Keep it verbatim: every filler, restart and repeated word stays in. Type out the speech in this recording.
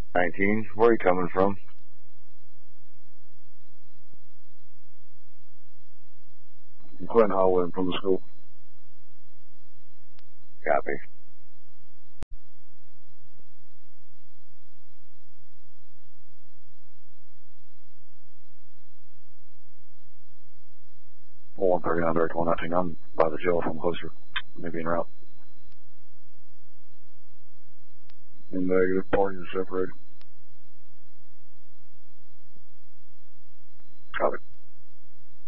nineteen, where are you coming from? Quinn Hallway from the school. Copy. one thirty-nine, direct one nineteen. I'm by the jail from closer. Maybe en route. Negative, parties are separated.